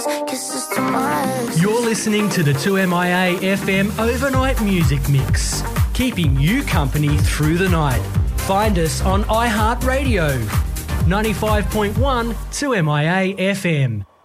kisses to my ex. You're listening to the 2MIA FM Overnight Music Mix, keeping you company through the night. Find us on iHeartRadio, 95.1 2MIA FM.